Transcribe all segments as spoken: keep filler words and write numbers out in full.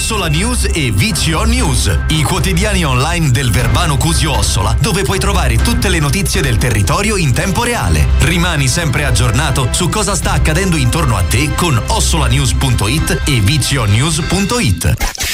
Ossola News e V C O News, i quotidiani online del Verbano Cusio Ossola, dove puoi trovare tutte le notizie del territorio in tempo reale. Rimani sempre aggiornato su cosa sta accadendo intorno a te con ossolanews punto it e v c o news punto it.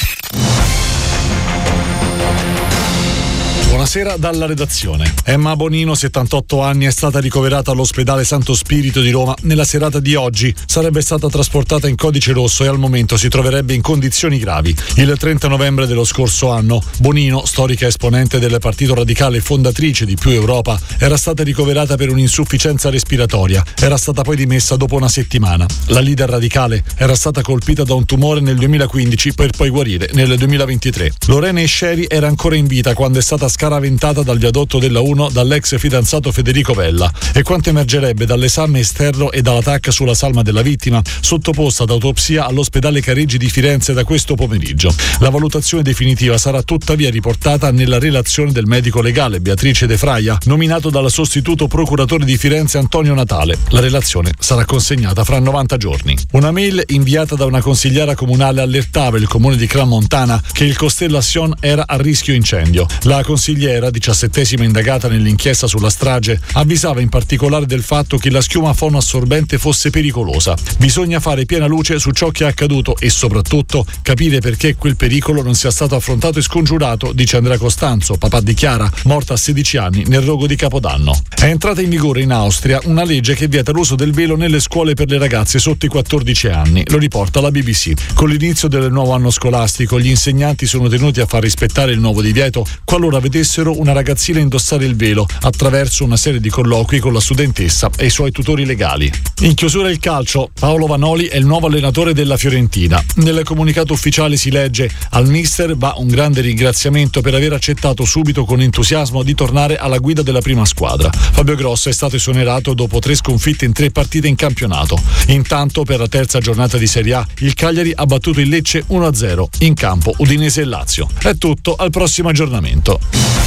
Buonasera dalla redazione. Emma Bonino, settantotto anni, è stata ricoverata all'ospedale Santo Spirito di Roma nella serata di oggi. Sarebbe stata trasportata in codice rosso e al momento si troverebbe in condizioni gravi. Il trenta novembre dello scorso anno, Bonino, storica esponente del Partito Radicale e fondatrice di Più Europa, era stata ricoverata per un'insufficienza respiratoria. Era stata poi dimessa dopo una settimana. La leader radicale era stata colpita da un tumore nel duemilaquindici per poi guarire nel duemilaventitré. Lorena Esceri era ancora in vita quando è stata scaraventata dal viadotto della uno dall'ex fidanzato Federico Vella. E quanto emergerebbe dall'esame esterno e dalla tacca sulla salma della vittima, sottoposta ad autopsia all'ospedale Careggi di Firenze da questo pomeriggio. La valutazione definitiva sarà tuttavia riportata nella relazione del medico legale Beatrice De Fraia, nominato dal sostituto procuratore di Firenze Antonio Natale. La relazione sarà consegnata fra novanta giorni. Una mail inviata da una consigliera comunale allertava il comune di Crans-Montana che il Costellation era a rischio incendio. La consigliera, diciassettesima indagata nell'inchiesta sulla strage, avvisava in particolare del fatto che la schiuma fonoassorbente fosse pericolosa. Bisogna fare piena luce su ciò che è accaduto e soprattutto capire perché quel pericolo non sia stato affrontato e scongiurato, dice Andrea Costanzo, papà di Chiara, morta a sedici anni nel rogo di Capodanno. È entrata in vigore in Austria una legge che vieta l'uso del velo nelle scuole per le ragazze sotto i quattordici anni, lo riporta la B B C. Con l'inizio del nuovo anno scolastico, gli insegnanti sono tenuti a far rispettare il nuovo divieto qualora vedessero una ragazzina indossare il velo attraverso una serie di colloqui con la studentessa e i suoi tutori legali. In chiusura il calcio, Paolo Vanoli è il nuovo allenatore della Fiorentina. Nel comunicato ufficiale si legge: al mister va un grande ringraziamento per aver accettato subito con entusiasmo di tornare alla guida della prima squadra. Fabio Grosso è stato esonerato dopo tre sconfitte in tre partite in campionato. Intanto, per la terza giornata di Serie A, il Cagliari ha battuto il Lecce uno a zero in campo Udinese e Lazio. È tutto, al prossimo aggiornamento.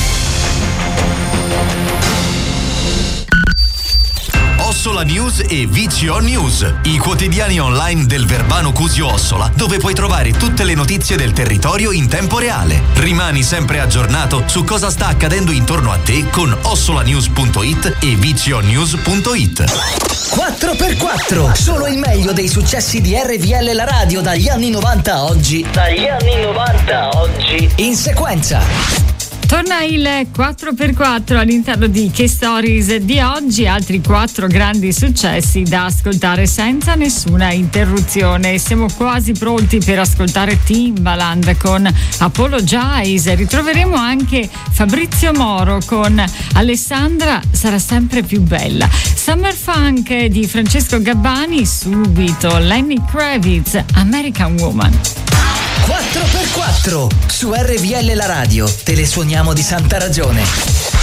Ossola News e V C O News, i quotidiani online del Verbano Cusio Ossola, dove puoi trovare tutte le notizie del territorio in tempo reale. Rimani sempre aggiornato su cosa sta accadendo intorno a te con ossolanews punto it e v c o news punto it. quattro per quattro, solo il meglio dei successi di R V L la radio dagli anni novanta a oggi. Dagli anni novanta a oggi. In sequenza. Torna il quattro per quattro all'interno di Che Stories di oggi, altri quattro grandi successi da ascoltare senza nessuna interruzione. Siamo quasi pronti per ascoltare Timbaland con Apologize. Ritroveremo anche Fabrizio Moro con Alessandra sarà sempre più bella. Summer Funk di Francesco Gabbani, subito Lenny Kravitz, American Woman. quattro per quattro su R V L la radio, te le suoniamo di santa ragione.